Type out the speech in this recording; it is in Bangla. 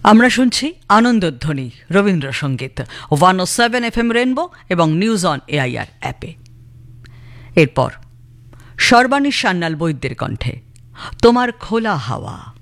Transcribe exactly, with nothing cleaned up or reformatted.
আমরা শুনছি আনন্দধ্বনি রবীন্দ্রসঙ্গীত ওয়ান ও সেভেন এফ এম রেনবো এবং নিউজ অন এআইআর অ্যাপে। এরপর সর্বাণী সান্যাল বৈদ্যের কণ্ঠে তোমার খোলা হাওয়া।